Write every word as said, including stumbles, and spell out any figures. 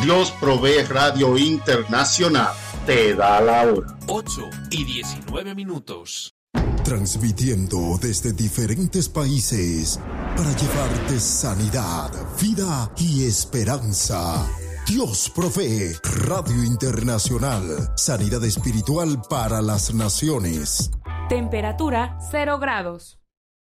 Dios Provee Radio Internacional te da la hora. ocho y diecinueve minutos. Transmitiendo desde diferentes países para llevarte sanidad, vida y esperanza. Dios Provee Radio Internacional. Sanidad espiritual para las naciones. Temperatura cero grados.